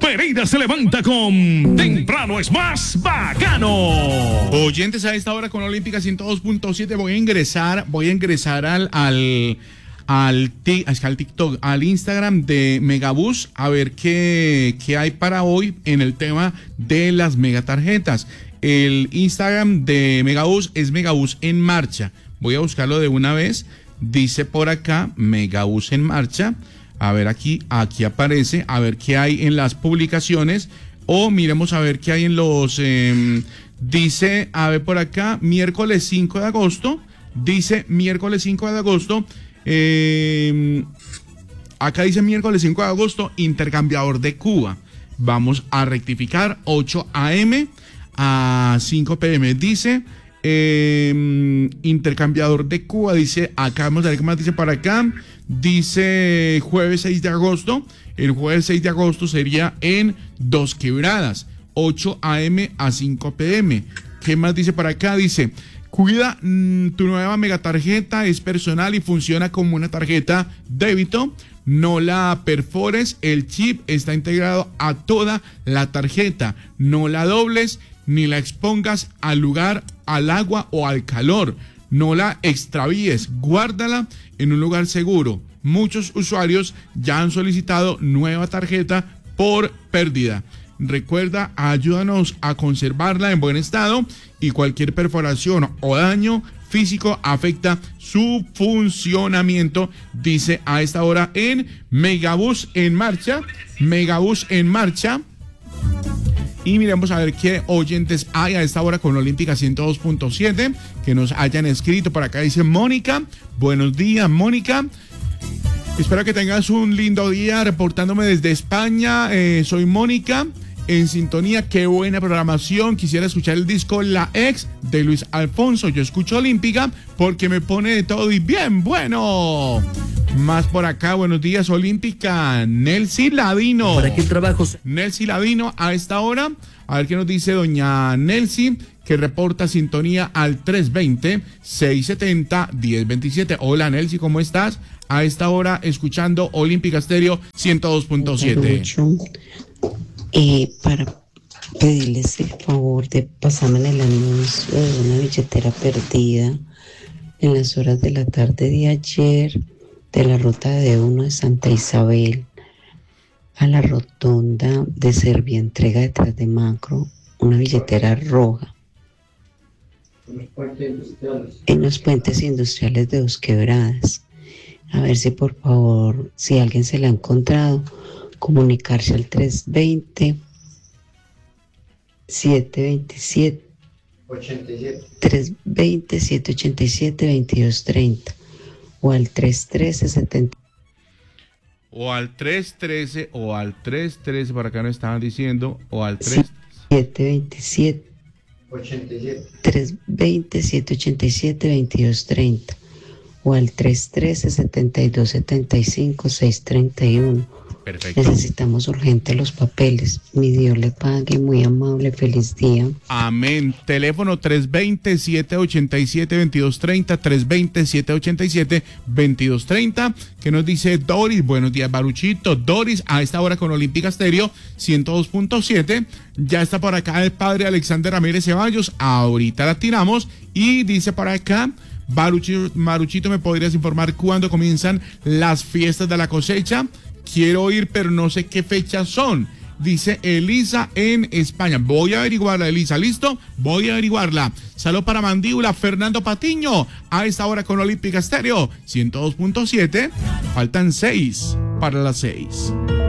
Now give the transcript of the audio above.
Pereira se levanta con Temprano es más bacano. Oyentes, a esta hora con Olímpica 102.7 voy a ingresar al TikTok, al Instagram de Megabús, a ver qué hay para hoy en el tema de las megatarjetas. El Instagram de Megabús es Megabús en Marcha. Voy a buscarlo de una vez. Dice por acá Megabús en Marcha. A ver, aquí aparece, a ver qué hay en las publicaciones, o miremos a ver qué hay en los, dice, a ver por acá, miércoles 5 de agosto, dice miércoles 5 de agosto, acá dice miércoles 5 de agosto, intercambiador de Cuba. Vamos a rectificar, 8 a.m. a 5 p.m. dice, intercambiador de Cuba, dice, acá vamos a ver qué más dice para acá. Dice jueves 6 de agosto. El jueves 6 de agosto sería en Dos Quebradas, 8 a.m. a 5 p.m. ¿Qué más dice para acá? Dice, cuida tu nueva megatarjeta, es personal y funciona como una tarjeta débito. No la perfores, el chip está integrado a toda la tarjeta. No la dobles ni la expongas al lugar, al agua o al calor. No la extravíes, guárdala en un lugar seguro. Muchos usuarios ya han solicitado nueva tarjeta por pérdida. Recuerda, ayúdanos a conservarla en buen estado y cualquier perforación o daño físico afecta su funcionamiento, dice a esta hora en Megabús en Marcha. Megabús en Marcha. Y miremos a ver qué oyentes hay a esta hora con Olímpica 102.7 que nos hayan escrito. Por acá dice Mónica. Buenos días, Mónica. Espero que tengas un lindo día reportándome desde España. Soy Mónica. En sintonía, qué buena programación. Quisiera escuchar el disco La Ex de Luis Alfonso. Yo escucho Olímpica porque me pone de todo y bien bueno. Más por acá, buenos días, Olímpica. Nelcy Ladino. ¿Para qué trabajos? Nelcy Ladino a esta hora. A ver qué nos dice doña Nelcy, que reporta sintonía al 320-670-1027. Hola, Nelcy, ¿cómo estás? A esta hora escuchando Olímpica Estéreo 102.7. Para pedirles el favor de pasarme el anuncio de una billetera perdida en las horas de la tarde de ayer, de la ruta de D1 de Santa Isabel a la rotonda de Servientrega detrás de Macro, una billetera roja en los puentes industriales de Dos Quebradas. A ver si por favor, si alguien se la ha encontrado, comunicarse al 320-787-2230 o al 313-70. O al 313, para acá no estaban diciendo, o al 320-787-2230 o al 313-7275-631. Perfecto. Necesitamos urgente los papeles. Mi Dios le pague, muy amable, feliz día. Amén. Teléfono 320-787-2230, 320-787-2230. ¿Qué nos dice Doris? Buenos días, Baruchito. Doris, a esta hora con Olímpica Estéreo 102.7. Ya está por acá el padre Alexander Ramírez Ceballos. Ahorita la tiramos. Y dice por acá, Baruchito, ¿me podrías informar cuándo comienzan las fiestas de la cosecha? Quiero ir, pero no sé qué fechas son. Dice Elisa en España. Voy a averiguarla, Elisa. ¿Listo? Voy a averiguarla. Saludos para Mandíbula, Fernando Patiño. A esta hora con Olímpica Estéreo 102.7. Faltan 6 para las 6.